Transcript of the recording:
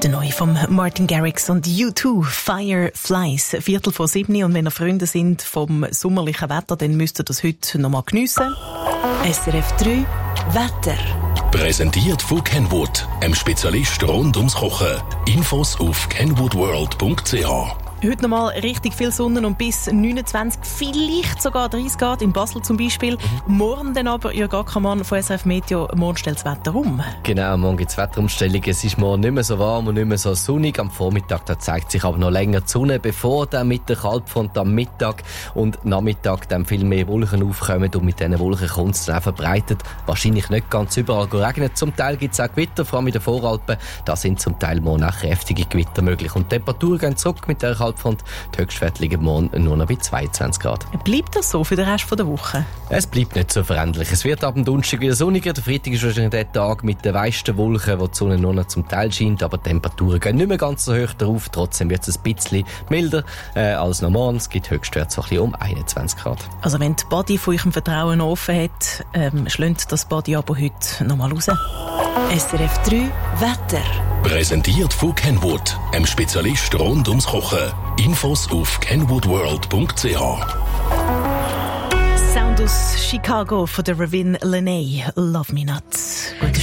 Der neue von Martin Garrix und U2, Fireflies. 6:45. Und wenn ihr Freunde sind vom sommerlichen Wetter, dann müsst ihr das heute noch mal geniessen. SRF 3 Wetter. Präsentiert von Kenwood, einem Spezialist rund ums Kochen. Infos auf kenwoodworld.ch. Heute noch mal richtig viel Sonne und bis 29, vielleicht sogar 30 Grad, in Basel zum Beispiel. Morgen dann aber, Jörg Ackermann von SRF Meteo, morgen stellt das Wetter um. Genau, morgen gibt es Wetterumstellungen. Es ist morgen nicht mehr so warm und nicht mehr so sonnig. Am Vormittag da zeigt sich aber noch länger die Sonne, bevor dann mit der Kaltfront am Mittag und Nachmittag dann viel mehr Wolken aufkommen. Und mit diesen Wolken kommt es dann auch verbreitet. Wahrscheinlich nicht ganz überall regnen. Zum Teil gibt es auch Gewitter, vor allem in den Voralpen. Da sind zum Teil morgen auch kräftige Gewitter möglich. Und die Temperaturen gehen zurück mit der Kaltfront. Die Höchstwerte liegen morgen nur noch bei 22 Grad. Bleibt das so für den Rest der Woche? Es bleibt nicht so veränderlich. Es wird ab dem Donnerstag wieder sonniger. Der Freitag ist wahrscheinlich der Tag mit den meisten Wolken, wo die Sonne nur noch zum Teil scheint. Aber die Temperaturen gehen nicht mehr ganz so hoch darauf. Trotzdem wird es ein bisschen milder als normal. Es gibt Höchstwerte so ein bisschen um 21 Grad. Also wenn die Body von eurem Vertrauen offen hat, schlönt das Body aber heute noch mal raus. SRF 3 Wetter. Präsentiert von Kenwood, einem Spezialist rund ums Kochen. Infos auf kenwoodworld.ch. Sound aus Chicago von der Ravin Lenay. Love Me Not. Gute